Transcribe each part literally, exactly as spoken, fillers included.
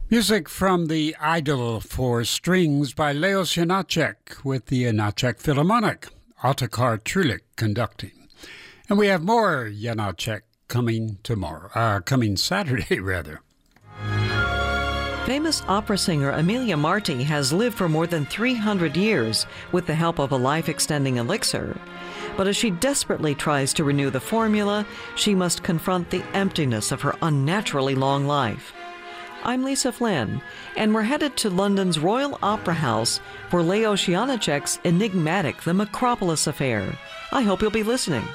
Music from the Idyll for Strings by Leos Janáček with the Janáček Philharmonic, Otakar Trulik conducting. And we have more Janáček coming tomorrow, uh, coming Saturday rather. Famous opera singer Emilia Marti has lived for more than three hundred years with the help of a life-extending elixir. But as she desperately tries to renew the formula, she must confront the emptiness of her unnaturally long life. I'm Lisa Flynn, and we're headed to London's Royal Opera House for Leos Janáček's enigmatic The Macropolis Affair. I hope you'll be listening.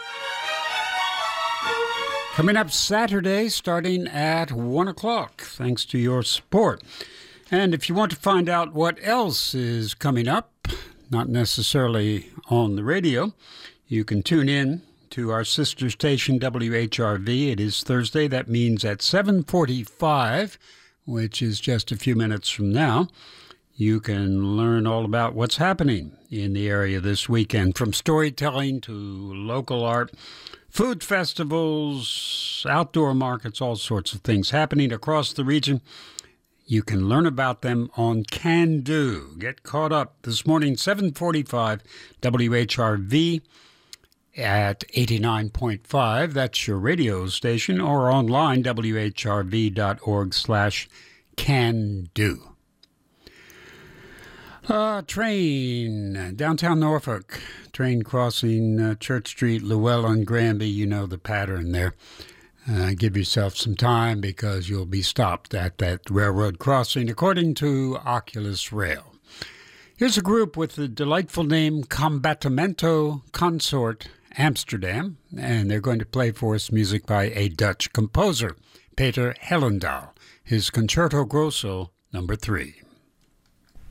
Coming up Saturday, starting at one o'clock, thanks to your support. And if you want to find out what else is coming up, not necessarily on the radio, you can tune in to our sister station, W H R V. It is Thursday. That means at seven forty-five, which is just a few minutes from now, you can learn all about what's happening in the area this weekend, from storytelling to local art, food festivals, outdoor markets, all sorts of things happening across the region. You can learn about them on Can Do. Get caught up this morning, seven forty-five, W H R V at eighty-nine point five. That's your radio station, or online, W H R V dot org slash can do. Uh, train, downtown Norfolk, train crossing uh, Church Street, Llewellyn, Granby. You know the pattern there. Uh, give yourself some time because you'll be stopped at that railroad crossing, according to Oculus Rail. Here's a group with the delightful name Combatimento Consort Amsterdam, and they're going to play for us music by a Dutch composer, Peter Hellendaal, his Concerto Grosso number three.